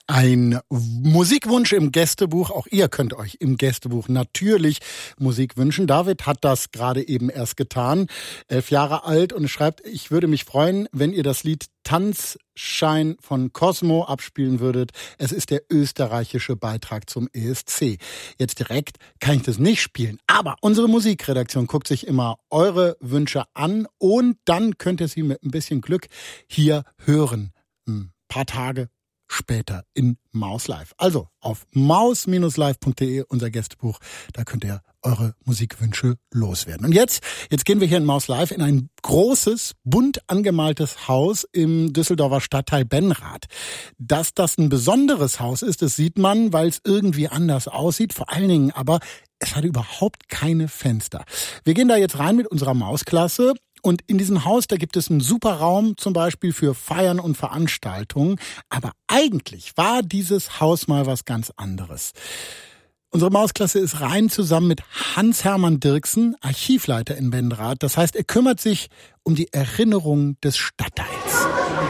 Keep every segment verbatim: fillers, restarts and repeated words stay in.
Ein Musikwunsch im Gästebuch. Auch ihr könnt euch im Gästebuch natürlich Musik wünschen. David hat das gerade eben erst getan, elf Jahre alt, und schreibt, ich würde mich freuen, wenn ihr das Lied Tanzschein von Cosmo abspielen würdet. Es ist der österreichische Beitrag zum E S C. Jetzt direkt kann ich das nicht spielen, aber unsere Musikredaktion guckt sich immer eure Wünsche an und dann könnt ihr sie mit ein bisschen Glück hier hören. Ein paar Tage später in Maus Live. Also auf maus live punkt de, unser Gästebuch, da könnt ihr eure Musikwünsche loswerden. Und jetzt, jetzt gehen wir hier in Maus Live in ein großes, bunt angemaltes Haus im Düsseldorfer Stadtteil Benrath. Dass das ein besonderes Haus ist, das sieht man, weil es irgendwie anders aussieht, vor allen Dingen aber, es hat überhaupt keine Fenster. Wir gehen da jetzt rein mit unserer Mausklasse. Und in diesem Haus, da gibt es einen super Raum, zum Beispiel für Feiern und Veranstaltungen. Aber eigentlich war dieses Haus mal was ganz anderes. Unsere Mausklasse ist rein zusammen mit Hans-Hermann Dirksen, Archivleiter in Benrath. Das heißt, er kümmert sich um die Erinnerung des Stadtteils.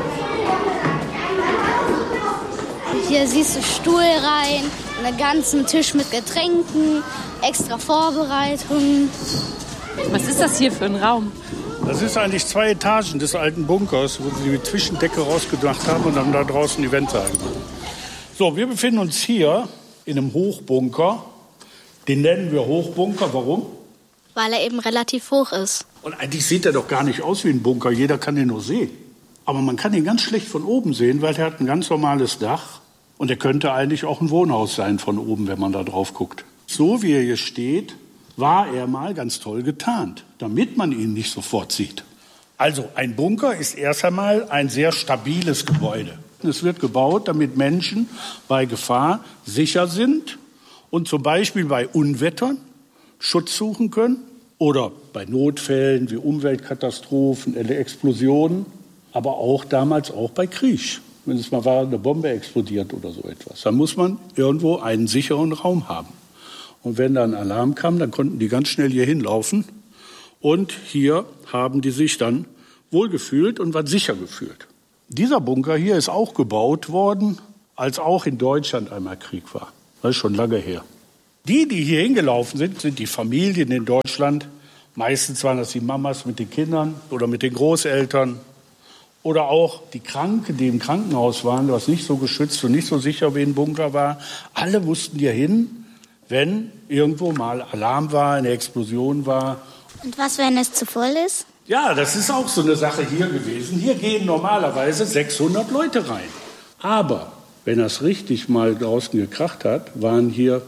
Hier siehst du Stuhl rein, einen ganzen Tisch mit Getränken, extra Vorbereitungen. Was ist das hier für ein Raum? Das ist eigentlich zwei Etagen des alten Bunkers, wo sie die Zwischendecke rausgedacht haben und dann da draußen die Wände gemacht. So, wir befinden uns hier in einem Hochbunker. Den nennen wir Hochbunker. Warum? Weil er eben relativ hoch ist. Und eigentlich sieht er doch gar nicht aus wie ein Bunker. Jeder kann den nur sehen. Aber man kann ihn ganz schlecht von oben sehen, weil er hat ein ganz normales Dach. Und er könnte eigentlich auch ein Wohnhaus sein von oben, wenn man da drauf guckt. So wie er hier steht, war er mal ganz toll getarnt, damit man ihn nicht sofort sieht. Also ein Bunker ist erst einmal ein sehr stabiles Gebäude. Es wird gebaut, damit Menschen bei Gefahr sicher sind und zum Beispiel bei Unwettern Schutz suchen können oder bei Notfällen wie Umweltkatastrophen, Explosionen, aber auch damals auch bei Krieg. Wenn es mal war, eine Bombe explodiert oder so etwas, dann muss man irgendwo einen sicheren Raum haben. Und wenn dann Alarm kam, dann konnten die ganz schnell hier hinlaufen. Und hier haben die sich dann wohlgefühlt und waren sicher gefühlt. Dieser Bunker hier ist auch gebaut worden, als auch in Deutschland einmal Krieg war. Das ist schon lange her. Die, die hier hingelaufen sind, sind die Familien in Deutschland. Meistens waren das die Mamas mit den Kindern oder mit den Großeltern. Oder auch die Kranken, die im Krankenhaus waren, was nicht so geschützt und nicht so sicher wie ein Bunker war. Alle mussten hier hin, wenn irgendwo mal Alarm war, eine Explosion war. Und was, wenn es zu voll ist? Ja, das ist auch so eine Sache hier gewesen. Hier gehen normalerweise sechshundert Leute rein. Aber wenn das richtig mal draußen gekracht hat, waren hier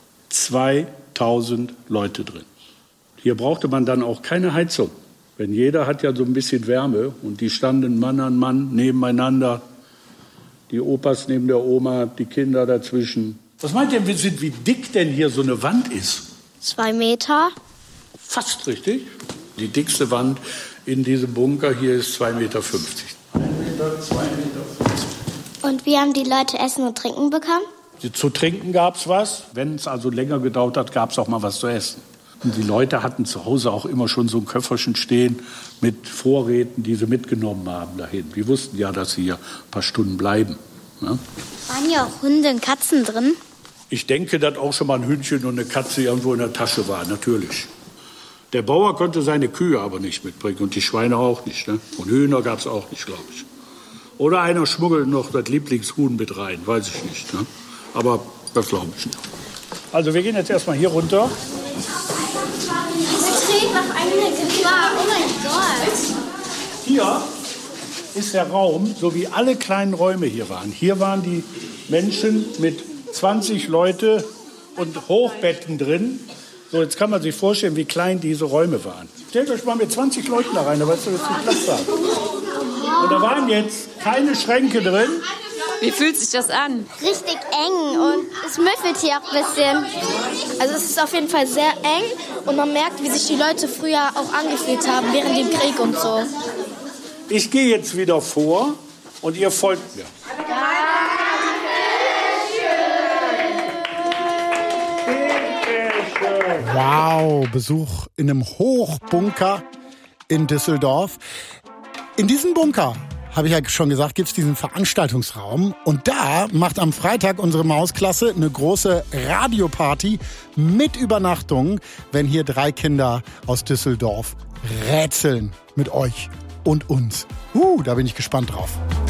zweitausend Leute drin. Hier brauchte man dann auch keine Heizung. Denn jeder hat ja so ein bisschen Wärme. Und die standen Mann an Mann nebeneinander. Die Opas neben der Oma, die Kinder dazwischen. Was meint ihr, wie dick denn hier so eine Wand ist? Zwei Meter. Fast richtig. Die dickste Wand in diesem Bunker hier ist zwei Meter fünfzig. Ein Meter, zwei Meter fünfzig. Und wie haben die Leute Essen und Trinken bekommen? Zu trinken gab es was. Wenn es also länger gedauert hat, gab es auch mal was zu essen. Und die Leute hatten zu Hause auch immer schon so ein Köfferchen stehen mit Vorräten, die sie mitgenommen haben dahin. Die wussten ja, dass sie hier ein paar Stunden bleiben. Ja? Waren hier auch Hunde und Katzen drin? Ich denke, dass auch schon mal ein Hündchen und eine Katze irgendwo in der Tasche war, natürlich. Der Bauer konnte seine Kühe aber nicht mitbringen und die Schweine auch nicht. Ne? Und Hühner gab es auch nicht, glaube ich. Oder einer schmuggelt noch das Lieblingshuhn mit rein, weiß ich nicht. Ne? Aber das glaube ich nicht. Also wir gehen jetzt erstmal hier runter. Wir treten auf eine Gefahr. Oh mein Gott. Hier ist der Raum, so wie alle kleinen Räume hier waren. Hier waren die Menschen mit zwanzig Leute und Hochbetten drin. So, jetzt kann man sich vorstellen, wie klein diese Räume waren. Stellt euch mal mit zwanzig Leuten da rein, da weißt du, was die Platz haben. Und da waren jetzt keine Schränke drin. Wie fühlt sich das an? Richtig eng und es müffelt hier auch ein bisschen. Also es ist auf jeden Fall sehr eng und man merkt, wie sich die Leute früher auch angefühlt haben während dem Krieg und so. Ich gehe jetzt wieder vor und ihr folgt mir. Wow, Besuch in einem Hochbunker in Düsseldorf. In diesem Bunker habe ich ja schon gesagt, gibt's diesen Veranstaltungsraum. Und da macht am Freitag unsere Mausklasse eine große Radioparty mit Übernachtung, wenn hier drei Kinder aus Düsseldorf rätseln mit euch und uns. Uh, da bin ich gespannt drauf.